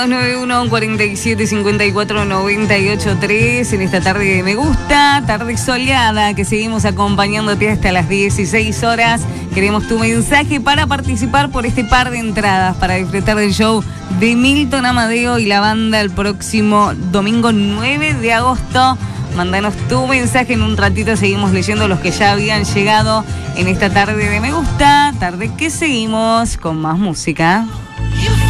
91 47 54 98 3 en esta tarde de Me Gusta, tarde soleada, que seguimos acompañándote hasta las 16 horas. Queremos tu mensaje para participar por este par de entradas para disfrutar del show de Milton Amadeo y la banda el próximo domingo 9 de agosto. Mándanos tu mensaje, en un ratito seguimos leyendo los que ya habían llegado en esta tarde de Me Gusta, tarde que seguimos con más música.